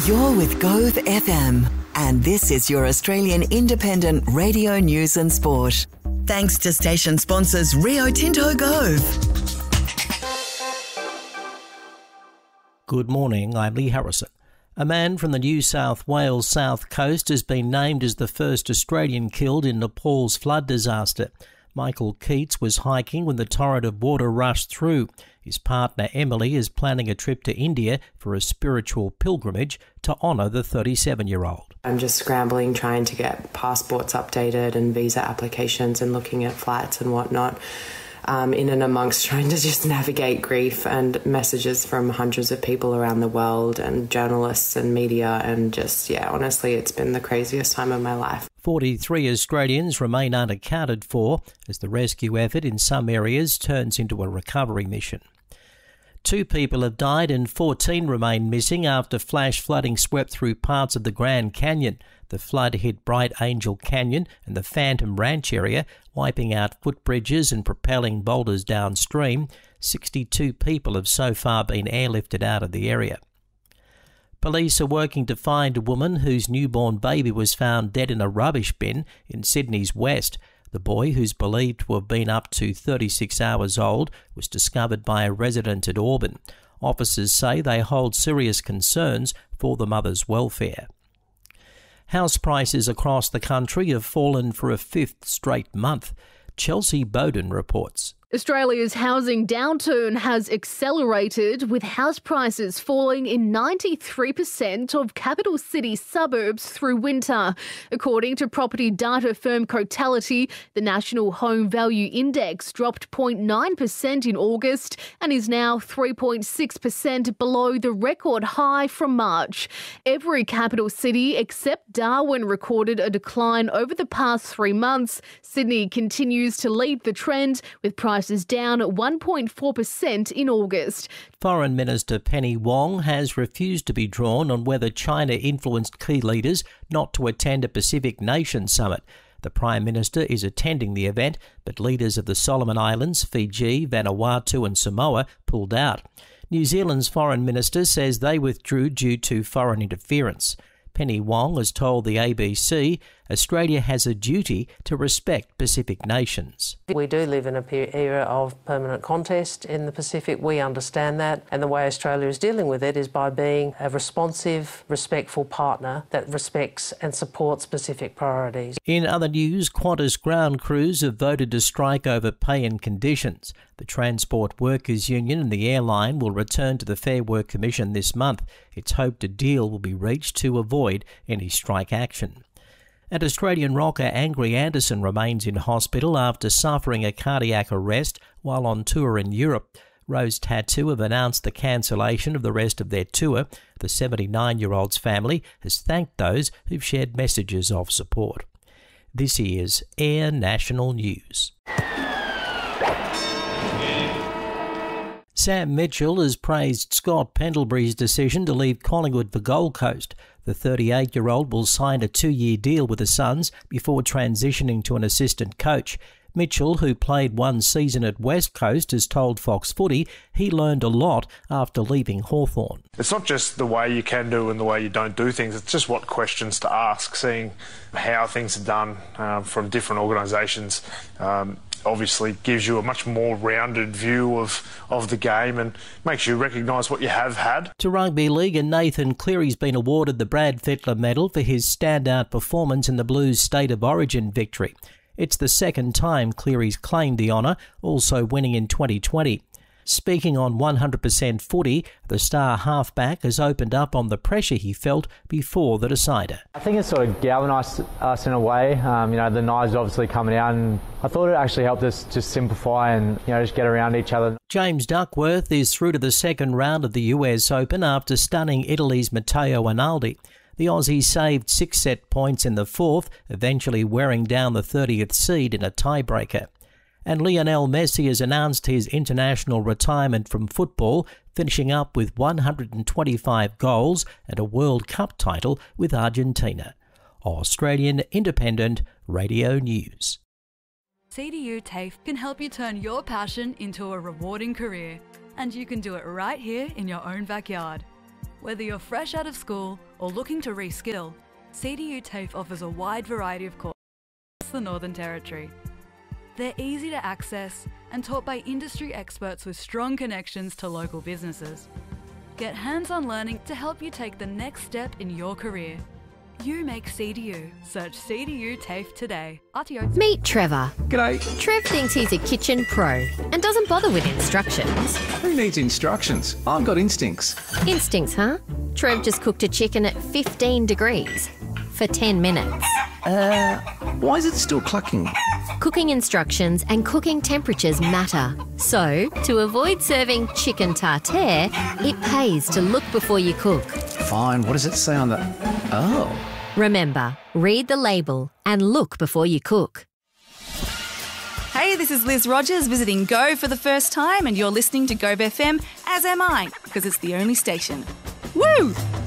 You're with Gove FM, and this is your Australian independent radio news and sport. Thanks to station sponsors Rio Tinto Gove. Good morning, I'm Lee Harrison. A man from the New South Wales south coast has been named as the first Australian killed in Nepal's flood disaster. Michael Keats was hiking when the torrent of water rushed through. His partner Emily is planning a trip to India for a spiritual pilgrimage to honour the 37-year-old. I'm just scrambling, trying to get passports updated and visa applications and looking at flights and whatnot. In and amongst trying to just navigate grief and messages from hundreds of people around the world and journalists and media, and just, honestly, it's been the craziest time of my life. 43 Australians remain unaccounted for as the rescue effort in some areas turns into a recovery mission. 2 people have died and 14 remain missing after flash flooding swept through parts of the Grand Canyon. The flood hit Bright Angel Canyon and the Phantom Ranch area, wiping out footbridges and propelling boulders downstream. 62 people have so far been airlifted out of the area. Police are working to find a woman whose newborn baby was found dead in a rubbish bin in Sydney's west. The boy, who's believed to have been up to 36 hours old, was discovered by a resident at Auburn. Officers say they hold serious concerns for the mother's welfare. House prices across the country have fallen for a 5th straight month. Chelsea Bowden reports. Australia's housing downturn has accelerated, with house prices falling in 93% of capital city suburbs through winter. According to property data firm Cotality, the National Home Value Index dropped 0.9% in August and is now 3.6% below the record high from March. Every capital city except Darwin recorded a decline over the past 3 months. Sydney continues to lead the trend, with prices down 1.4% in August. Foreign Minister Penny Wong has refused to be drawn on whether China influenced key leaders not to attend a Pacific Nations summit. The Prime Minister is attending the event, but leaders of the Solomon Islands, Fiji, Vanuatu and Samoa pulled out. New Zealand's Foreign Minister says they withdrew due to foreign interference. Penny Wong has told the ABC Australia has a duty to respect Pacific nations. We do live in an era of permanent contest in the Pacific. We understand that, and the way Australia is dealing with it is by being a responsive, respectful partner that respects and supports Pacific priorities. In other news, Qantas ground crews have voted to strike over pay and conditions. The Transport Workers Union and the airline will return to the Fair Work Commission this month. It's hoped a deal will be reached to avoid any strike action. And Australian rocker Angry Anderson remains in hospital after suffering a cardiac arrest while on tour in Europe. Rose Tattoo have announced the cancellation of the rest of their tour. The 79-year-old's family has thanked those who've shared messages of support. This is Air National News. Sam Mitchell has praised Scott Pendlebury's decision to leave Collingwood for Gold Coast. The 38-year-old will sign a 2-year deal with the Suns before transitioning to an assistant coach. Mitchell, who played 1 season at West Coast, has told Fox Footy he learned a lot after leaving Hawthorn. It's not just the way you can do and the way you don't do things, it's just what questions to ask, seeing how things are done from different organisations. Obviously gives you a much more rounded view of the game and makes you recognise what you have had. To rugby league, and Nathan Cleary's been awarded the Brad Fittler Medal for his standout performance in the Blues State of Origin victory. It's the second time Cleary's claimed the honour, also winning in 2020. Speaking on 100% footy, the star halfback has opened up on the pressure he felt before the decider. I think it sort of galvanised us in a way. The knives obviously coming out, and I thought it actually helped us just simplify and just get around each other. James Duckworth is through to the second round of the US Open after stunning Italy's Matteo Rinaldi. The Aussie saved 6 set points in the fourth, eventually wearing down the 30th seed in a tiebreaker. And Lionel Messi has announced his international retirement from football, finishing up with 125 goals and a World Cup title with Argentina. Australian Independent Radio News. CDU TAFE can help you turn your passion into a rewarding career, and you can do it right here in your own backyard. Whether you're fresh out of school or looking to reskill, CDU TAFE offers a wide variety of courses across the Northern Territory. They're easy to access and taught by industry experts with strong connections to local businesses. Get hands-on learning to help you take the next step in your career. You make CDU. Search CDU TAFE today. RTO. Meet Trevor. G'day. Trev thinks he's a kitchen pro and doesn't bother with instructions. Who needs instructions? I've got instincts. Instincts, huh? Trev just cooked a chicken at 15 degrees for 10 minutes. Why is it still clucking? Cooking instructions and cooking temperatures matter. So, to avoid serving chicken tartare, it pays to look before you cook. Fine, what does it say on the... Oh. Remember, read the label and look before you cook. Hey, this is Liz Rogers visiting Go for the first time, and you're listening to Gove FM, as am I, because it's the only station. Woo!